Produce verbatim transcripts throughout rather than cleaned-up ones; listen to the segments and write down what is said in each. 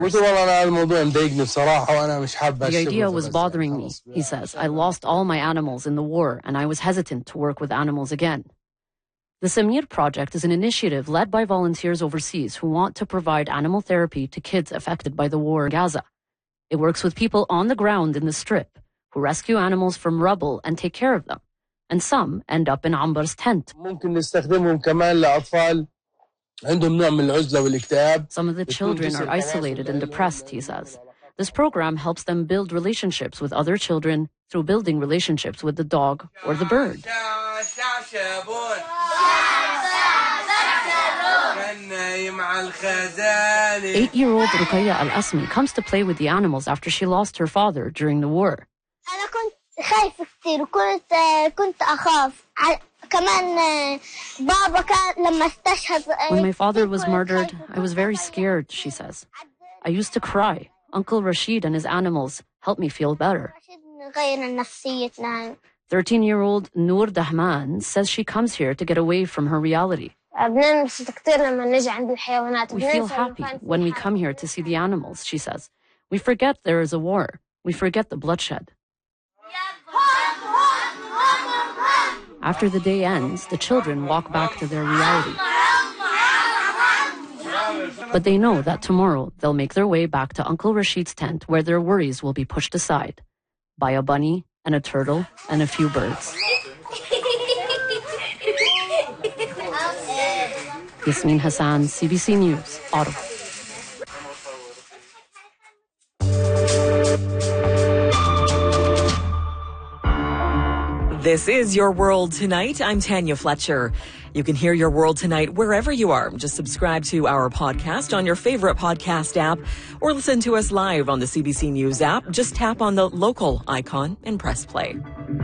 The idea was bothering me, he says. I lost all my animals in the war, and I was hesitant to work with animals again. The Samir Project is an initiative led by volunteers overseas who want to provide animal therapy to kids affected by the war in Gaza. It works with people on the ground in the Strip who rescue animals from rubble and take care of them. And some end up in Ambar's tent. Some of the children are isolated and depressed, he says. This program helps them build relationships with other children through building relationships with the dog or the bird. Eight-year-old Ruqayya Al-Asmi comes to play with the animals after she lost her father during the war. When my father was murdered, I was very scared, she says. I used to cry. Uncle Rashid and his animals helped me feel better. thirteen-year-old Noor Dahman says she comes here to get away from her reality. We feel happy when we come here to see the animals, she says. We forget there is a war. We forget the bloodshed. After the day ends, the children walk back to their reality. But they know that tomorrow they'll make their way back to Uncle Rashid's tent where their worries will be pushed aside by a bunny and a turtle and a few birds. Yasmin Hassan, C B C News, Ottawa. This is Your World Tonight. I'm Tanya Fletcher. You can hear Your World Tonight wherever you are. Just subscribe to our podcast on your favorite podcast app or listen to us live on the C B C News app. Just tap on the local icon and press play.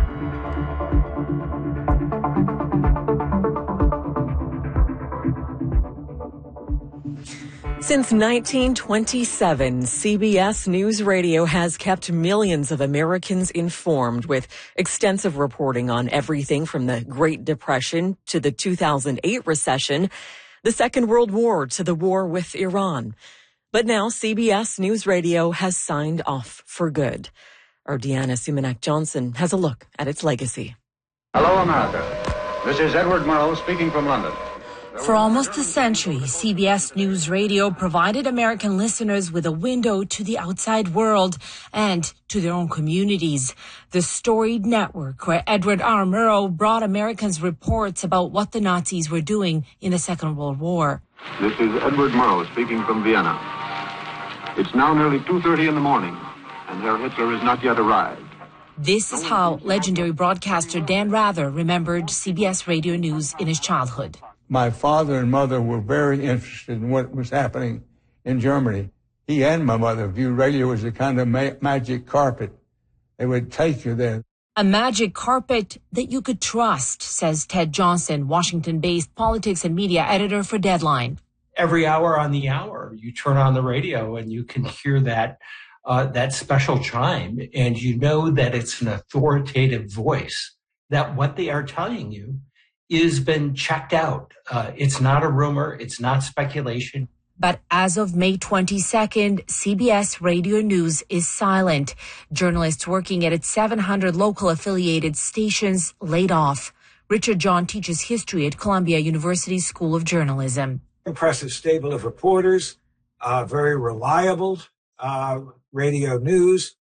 Since nineteen twenty-seven, C B S News Radio has kept millions of Americans informed with extensive reporting on everything from the Great Depression to the two thousand eight recession, the Second World War to the war with Iran. But now C B S News Radio has signed off for good. Our Deanna Sumanak-Johnson has a look at its legacy. Hello, America. This is Edward Murrow speaking from London. For almost a century, C B S News Radio provided American listeners with a window to the outside world and to their own communities. The storied network where Edward R. Murrow brought Americans reports about what the Nazis were doing in the Second World War. This is Edward Murrow speaking from Vienna. It's now nearly two thirty in the morning, and Herr Hitler has not yet arrived. This is how legendary broadcaster Dan Rather remembered C B S Radio News in his childhood. My father and mother were very interested in what was happening in Germany. He and my mother viewed radio as a kind of ma- magic carpet. They would take you there. A magic carpet that you could trust, says Ted Johnson, Washington-based politics and media editor for Deadline. Every hour on the hour, you turn on the radio and you can hear that uh, that special chime, and you know that it's an authoritative voice, that what they are telling you is been checked out. Uh, it's not a rumor. It's not speculation. But as of May twenty-second, C B S Radio News is silent. Journalists working at its seven hundred local affiliated stations laid off. Richard John teaches history at Columbia University School of Journalism. Impressive stable of reporters, uh, very reliable uh, radio news.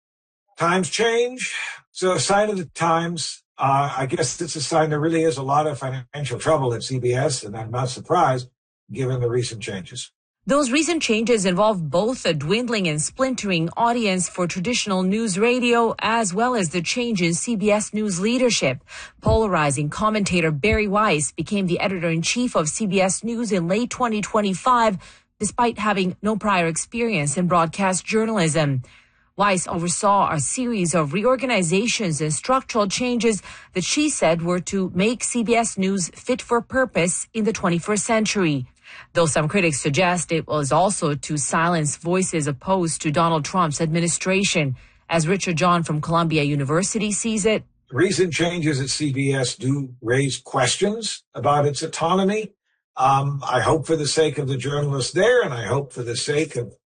Times change. So a sign of the times. Uh, I guess it's a sign there really is a lot of financial trouble at C B S, and I'm not surprised given the recent changes. Those recent changes involve both a dwindling and splintering audience for traditional news radio, as well as the change in C B S News leadership. Polarizing commentator Barry Weiss became the editor-in-chief of C B S News in late twenty twenty-five, despite having no prior experience in broadcast journalism. Weiss oversaw a series of reorganizations and structural changes that she said were to make C B S News fit for purpose in the twenty-first century. Though some critics suggest it was also to silence voices opposed to Donald Trump's administration. As Richard John from Columbia University sees it, recent changes at C B S do raise questions about its autonomy. Um, I hope for the sake of the journalists there, and I hope for the sake of